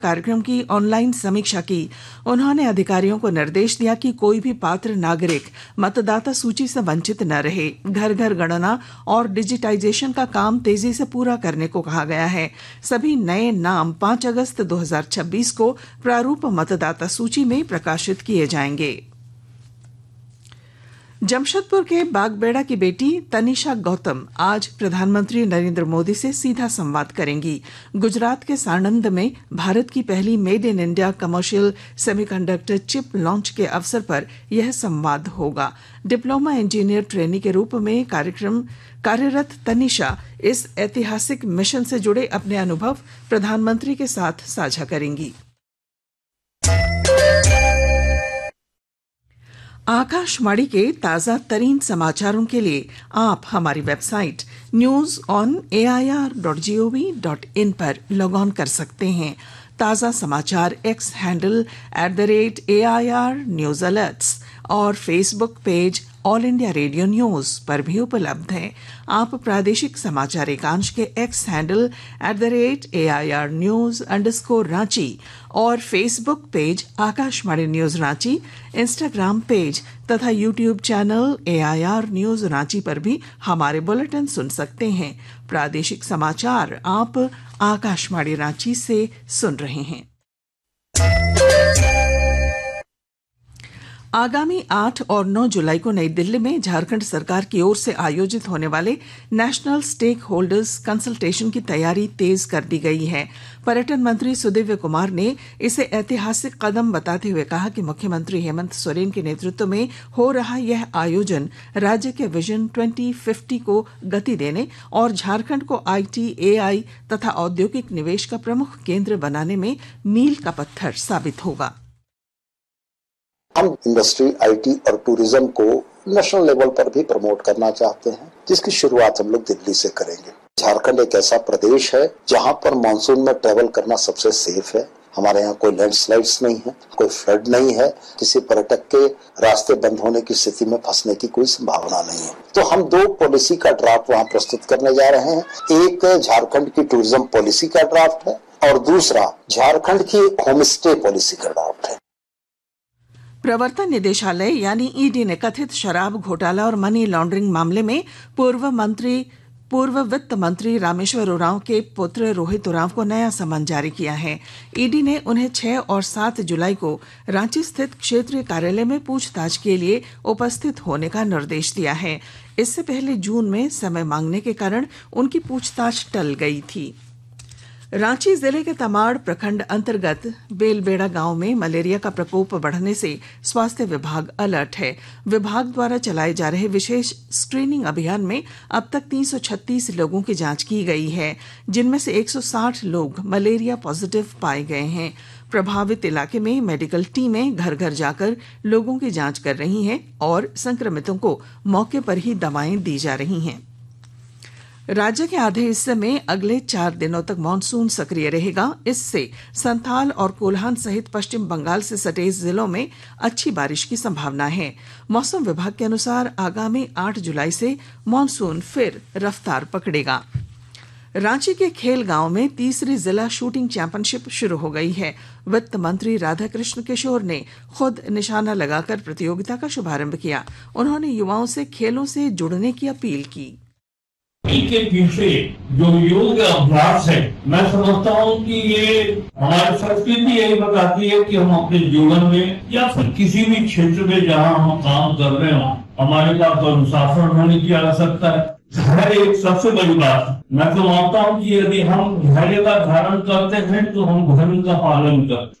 कार्यक्रम की ऑनलाइन समीक्षा की। उन्होंने अधिकारियों को निर्देश दिया कि कोई भी पात्र नागरिक मतदाता सूची से वंचित न रहे। घर घर गणना और डिजिटाइजेशन का काम तेजी से पूरा करने को कहा गया है। सभी नए नाम 5 अगस्त 2026 को प्रारूप मतदाता सूची में प्रकाशित किए जाएंगे। जमशेदपुर के बागबेड़ा की बेटी तनिषा गौतम आज प्रधानमंत्री नरेंद्र मोदी से सीधा संवाद करेंगी। गुजरात के साणंद में भारत की पहली made in India commercial semiconductor chip launch के अवसर पर यह संवाद होगा। डिप्लोमा इंजीनियर ट्रेनी के रूप में कार्यरत तनिषा इस ऐतिहासिक मिशन से जुड़े अपने अनुभव प्रधानमंत्री के साथ साझा करेंगी। आकाशवाणी के ताजा तरीन समाचारों के लिए आप हमारी वेबसाइट news.on.air.gov.in पर लॉग ऑन कर सकते हैं। ताजा समाचार x handle @AIR news alerts और Facebook page all India radio news पर भी उपलब्ध है। आप प्रादेशिक समाचार एकांश के एक्स हैंडल @AIR news_रांची और Facebook page Akashvani news Ranchi, Instagram page तथा YouTube channel AIR news Ranchi पर भी हमारे बुलेटिन सुन सकते हैं। प्रादेशिक समाचार आप आकाशवाणी रांची से सुन रहे हैं। आगामी 8 और 9 जुलाई को नई दिल्ली में झारखंड सरकार की ओर से आयोजित होने वाले नेशनल स्टेक होल्डर्स कंसल्टेशन की तैयारी तेज कर दी गई है। पर्यटन मंत्री सुदिव्य कुमार ने इसे ऐतिहासिक कदम बताते हुए कहा कि मुख्यमंत्री हेमंत सोरेन के नेतृत्व में हो रहा यह आयोजन राज्य के विजन 2050 को गति देने और झारखंड को IT, AI तथा औद्योगिक निवेश का प्रमुख केंद्र बनाने में मील का पत्थर साबित होगा। हम इंडस्ट्री, IT और टूरिज्म को नेशनल लेवल पर भी प्रमोट करना चाहते हैं, जिसकी शुरुआत हम लोग दिल्ली से करेंगे। झारखंड एक ऐसा प्रदेश है जहां पर मानसून में ट्रेवल करना सबसे सेफ है। हमारे यहाँ कोई लैंडस्लाइड्स नहीं है, कोई फ्लड नहीं है, किसी पर्यटक के रास्ते बंद होने की स्थिति में फंसने की कोई संभावना नहीं है। तो हम 2 पॉलिसी का ड्राफ्ट वहाँ प्रस्तुत करने जा रहे हैं। एक झारखंड की टूरिज्म पॉलिसी का ड्राफ्ट है और दूसरा झारखंड की होम स्टे पॉलिसी का ड्राफ्ट है। प्रवर्तन निदेशालय यानी ईडी ने कथित शराब घोटाला और मनी लॉन्ड्रिंग मामले में पूर्व वित्त मंत्री रामेश्वर उरांव के पुत्र रोहित उरांव को नया समन जारी किया है। ईडी ने उन्हें 6 और 7 जुलाई को रांची स्थित क्षेत्रीय कार्यालय में पूछताछ के लिए उपस्थित होने का निर्देश दिया है। इससे पहले जून में समय मांगने के कारण उनकी पूछताछ टल गई थी। रांची जिले के तमाड़ प्रखंड अंतर्गत बेलबेड़ा गांव में मलेरिया का प्रकोप बढ़ने से स्वास्थ्य विभाग अलर्ट है। विभाग द्वारा चलाए जा रहे विशेष स्क्रीनिंग अभियान में अब तक 336 लोगों की जांच की गई है, जिनमें से 160 लोग मलेरिया पॉजिटिव पाए गए हैं। प्रभावित इलाके में मेडिकल टीमें घर घर जाकर लोगों की जांच कर रही हैं और संक्रमितों को मौके पर ही दवाएं दी जा रही हैं। राज्य के आधे हिस्से में अगले 4 दिनों तक मानसून सक्रिय रहेगा। इससे संथाल और कोल्हान सहित पश्चिम बंगाल से सटे जिलों में अच्छी बारिश की संभावना है। मौसम विभाग के अनुसार आगामी 8 जुलाई से मानसून फिर रफ्तार पकड़ेगा। रांची के खेल गांव में तीसरी जिला शूटिंग चैंपियनशिप शुरू हो गई है। वित्त मंत्री राधाकृष्ण किशोर ने खुद निशाना लगाकर प्रतियोगिता का शुभारंभ किया। उन्होंने युवाओं से खेलों से जुड़ने की अपील की। के पीछे जो योग अभ्यास है, मैं समझता हूँ कि ये हमारी संस्कृति यही बताती है कि हम अपने जीवन में या फिर किसी भी क्षेत्र में जहाँ हम काम कर रहे हो, हमारे पास अनुशासन होने की आवश्यकता है। धैर्य एक सबसे बड़ी बात है। मैं तो मानता हूँ कि यदि हम धैर्य का धारण करते हैं तो हम धर्म का पालन करते हैं।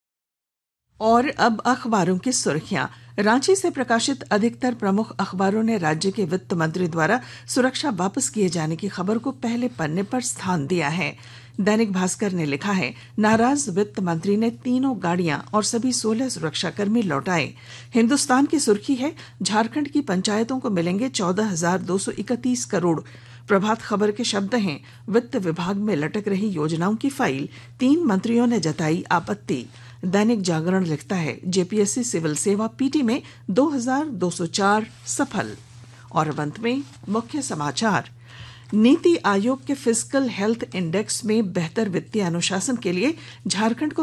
और अब अखबारों की सुर्खियां। रांची से प्रकाशित अधिकतर प्रमुख अखबारों ने राज्य के वित्त मंत्री द्वारा सुरक्षा वापस किए जाने की खबर को पहले पन्ने पर स्थान दिया है। दैनिक भास्कर ने लिखा है, नाराज वित्त मंत्री ने 3 गाड़ियां और सभी 16 सुरक्षाकर्मी लौटाए। हिंदुस्तान की सुर्खी है, झारखंड की पंचायतों को मिलेंगे 14,231 करोड़। प्रभात खबर के शब्द हैं, वित्त विभाग में लटक रही योजनाओं की फाइल, 3 मंत्रियों ने जताई आपत्ति। दैनिक जागरण लिखता है, जेपीएससी सिविल सेवा पीटी में 2204 सफल। और अंत में मुख्य समाचार, नीति आयोग के फिजिकल हेल्थ इंडेक्स में बेहतर वित्तीय अनुशासन के लिए झारखंड को